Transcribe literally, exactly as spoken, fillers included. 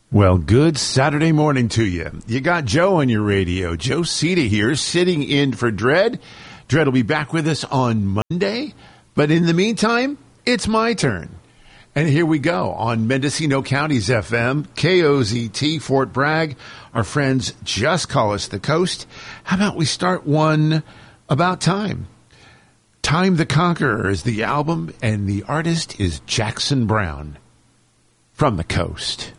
Well, good Saturday morning to you. You got Joe on your radio. Joe Cita here, sitting in for Dredd. Dredd will be back with us on Monday. But in the meantime, it's my turn. And here we go on Mendocino County's F M, K O Z T, Fort Bragg. Our friends just call us the coast. How about we start one about time? Time the Conqueror is the album, and the artist is Jackson Browne from the coast.